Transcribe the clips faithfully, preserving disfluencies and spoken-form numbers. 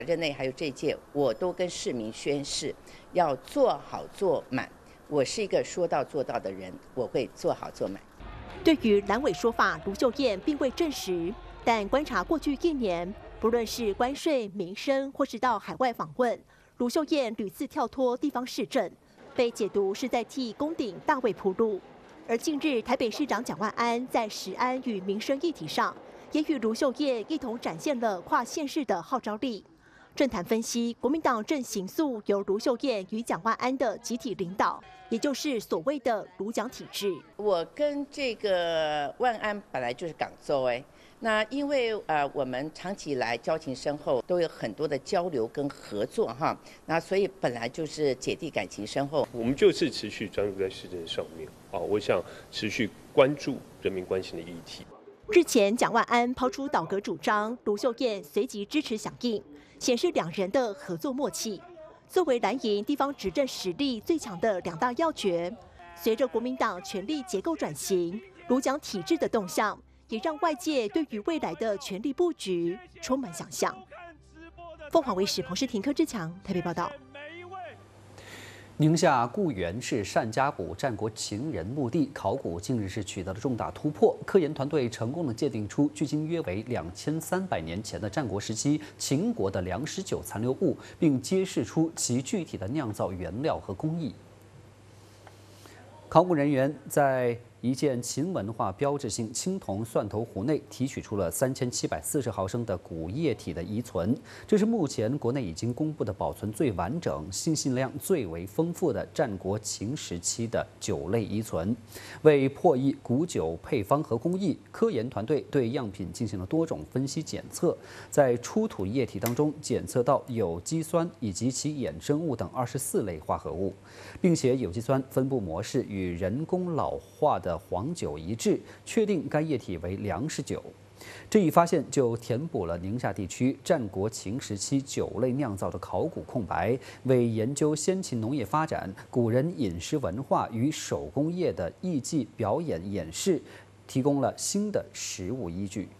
任内还有这一届，我都跟市民宣誓，要做好做满。我是一个说到做到的人，我会做好做满。 对于蓝委说法，卢秀燕并未证实，但观察过去一年，不论是关税、民生，或是到海外访问，卢秀燕屡次跳脱地方市政，被解读是在替攻顶大卫铺路。而近日，台北市长蒋万安在食安与民生议题上，也与卢秀燕一同展现了跨县市的号召力。政坛分析，国民党正形塑由卢秀燕与蒋万安的集体领导，也就是所谓的卢蒋体制。 我跟这个万安本来就是港州哎，那因为呃我们长期以来交情深厚，都有很多的交流跟合作哈，那所以本来就是姐弟感情深厚。 我们就是持续专注在市政上面啊，我想持续关注人民关心的议题。 日前，蒋万安抛出倒阁主张，卢秀燕随即支持响应，显示两人的合作默契。作为蓝营地方执政实力最强的两大要诀，随着国民党权力结构转型，卢蒋体制的动向，也让外界对于未来的权力布局充满想象。凤凰卫视彭诗婷、柯志强台北报道。 宁夏固原市单家堡战国秦人墓地考古近日是取得了重大突破，科研团队成功的界定出距今约为两千三百年前的战国时期秦国的粮食酒残留物，并揭示出其具体的酿造原料和工艺。考古人员在一件秦文化标志性青铜蒜头壶内提取出了三千七百四十毫升的古液体的遗存，这是目前国内已经公布的保存最完整、信息量最为丰富的战国秦时期的酒类遗存。为破译古酒配方和工艺，科研团队对样品进行了多种分析检测，在出土液体当中检测到有机酸以及其衍生物等二十四类化合物，并且有机酸分布模式与人工老化的黄酒一致，确定该液体为粮食酒。这一发现就填补了宁夏地区战国秦时期酒类酿造的考古空白，为研究先秦农业发展、古人饮食文化与手工业的艺伎表演演示提供了新的实物依据。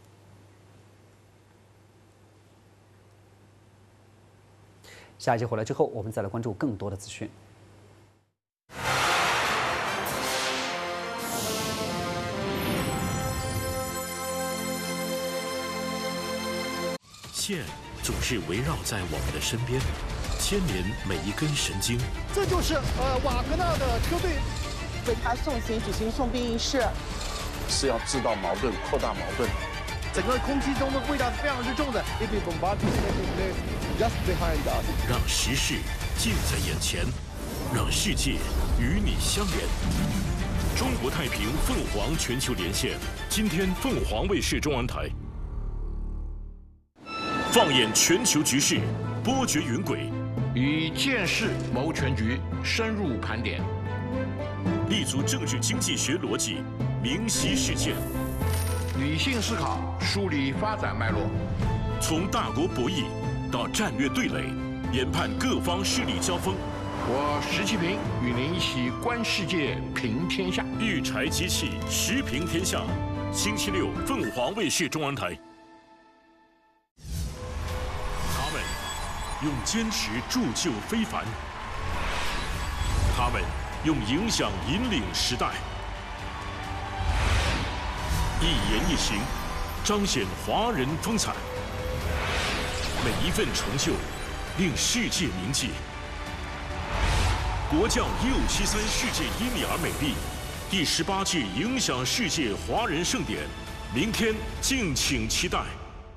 下一节回来之后，我们再来关注更多的资讯。 线总是围绕在我们的身边，牵连每一根神经。 这就是呃瓦格纳的车队为他送行举行送殡仪式， 是要制造矛盾、扩大矛盾。 整个空气中的味道是非常之重的。 让时事近在眼前，让世界与你相连。中国太平凤凰全球连线，今天凤凰卫视中文台。放眼全球局势，波谲云诡， 以见识谋全局，深入盘点， 立足政治经济学逻辑，明晰事件， 理性思考，梳理发展脉络， 从大国博弈到战略对垒，研判各方势力交锋。 我石其平与您一起观世界，平天下。 育才机器，时平天下。星期六，凤凰卫视中文台。用坚持铸就非凡，他们用影响引领时代，一言一行彰显华人风采，每一份成就令世界铭记。国教一五七三世界伊米尔美丽第十八届影响世界华人盛典，明天敬请期待。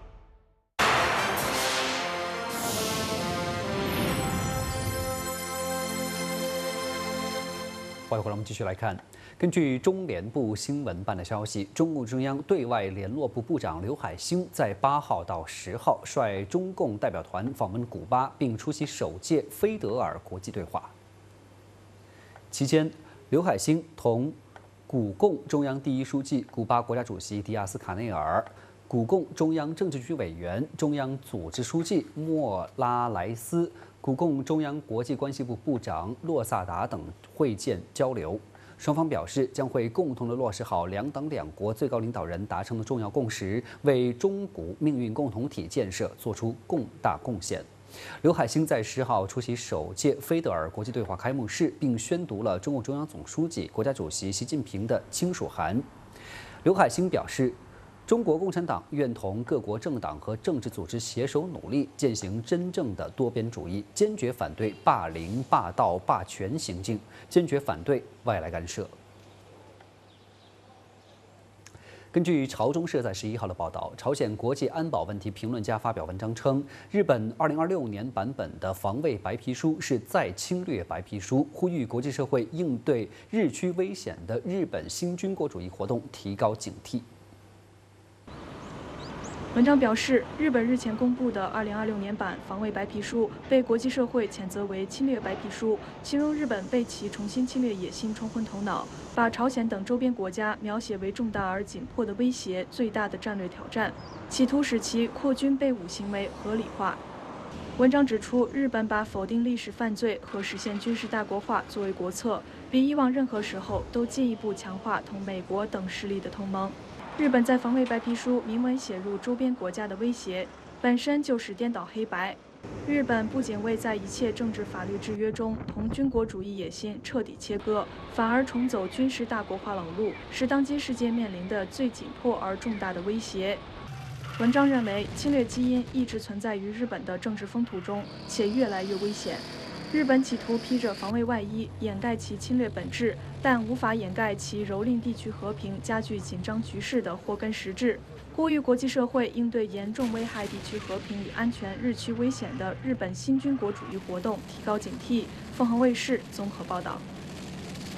欢迎回来，我们继续来看。根据中联部新闻办的消息，中共中央对外联络部部长刘海星在八号到十号率中共代表团访问古巴，并出席首届菲德尔国际对话。期间，刘海星同古共中央第一书记、古巴国家主席迪亚斯卡内尔、古共中央政治局委员、中央组织书记莫拉莱斯、古共中央国际关系部部长洛萨达等会见交流。 双方表示将会共同的落实好两党两国最高领导人达成的重要共识，为中古命运共同体建设做出更大贡献。刘海星在十号出席首届菲德尔国际对话开幕式，并宣读了中共中央总书记、国家主席习近平的亲属函。刘海星表示，中国共产党愿同各国政党和政治组织携手努力，践行真正的多边主义，坚决反对霸凌、霸道、霸权行径，坚决反对外来干涉。根据朝中社在十一号的报道，朝鲜国际安保问题评论家发表文章称，日本二零二六年版本的防卫白皮书是再侵略白皮书，呼吁国际社会应对日趋危险的日本新军国主义活动提高警惕。 文章表示，日本日前公布的二零二六年版防卫白皮书被国际社会谴责为侵略白皮书，形容日本被其重新侵略野心冲昏头脑，把朝鲜等周边国家描写为重大而紧迫的威胁、最大的战略挑战，企图使其扩军备武行为合理化。文章指出，日本把否定历史犯罪和实现军事大国化作为国策，比以往任何时候都进一步强化同美国等势力的同盟。日本在防卫白皮书明文写入周边国家的威胁，本身就是颠倒黑白。日本不仅未在一切政治法律制约中同军国主义野心彻底切割，反而重走军事大国化老路，是当今世界面临的最紧迫而重大的威胁。文章认为，侵略基因一直存在于日本的政治风土中，且越来越危险。日本企图披着防卫外衣掩盖其侵略本质，但无法掩盖其蹂躏地区和平、加剧紧张局势的祸根实质。呼吁国际社会应对严重危害地区和平与安全、日趋危险的日本新军国主义活动提高警惕。凤凰卫视综合报道。